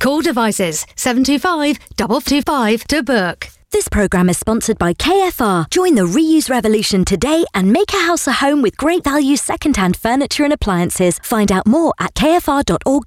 Call Devices 725 525 to book. This programme is sponsored by KFR. Join the reuse revolution today and make a house a home with great value second-hand furniture and appliances. Find out more at kfr.org.